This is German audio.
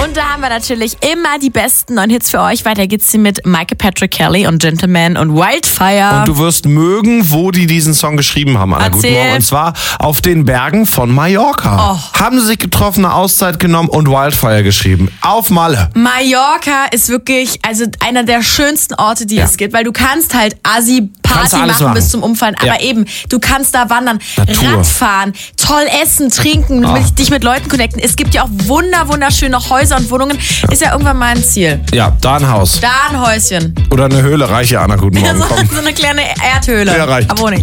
Und da haben wir natürlich immer die besten neuen Hits für euch. Weiter geht's hier mit Michael Patrick Kelly und Gentleman und Wildfire. Und du wirst mögen, wo die diesen Song geschrieben haben, Anna. Guten Morgen. Und zwar auf den Bergen von Mallorca. Haben sie sich getroffen, eine Auszeit genommen und Wildfire geschrieben. Auf Malle. Mallorca ist wirklich einer der schönsten Orte, die es gibt, weil du kannst halt Party machen bis zum Umfallen, aber eben, du kannst da wandern, Natur. Radfahren, toll essen, trinken, dich mit Leuten connecten. Es gibt ja auch wunderschöne Häuser und Wohnungen. Ist ja irgendwann mal ein Ziel. Ja, da ein Haus. Da ein Häuschen. Oder eine Höhle, reiche Anna, guten Morgen. So eine kleine Erdhöhle. Ja, reicht. Aber ohne.